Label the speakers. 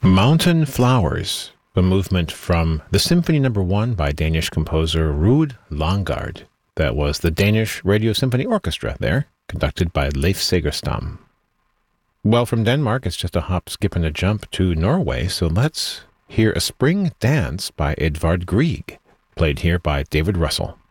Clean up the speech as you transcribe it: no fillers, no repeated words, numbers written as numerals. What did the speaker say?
Speaker 1: Mountain Flowers, a movement from the Symphony No. 1 by Danish composer Ruud Langgaard. That was the Danish Radio Symphony Orchestra there, conducted by Leif Segerstam. Well, from Denmark, it's just a hop, skip, and a jump to Norway, so let's hear a spring dance by Edvard Grieg, played here by David Russell.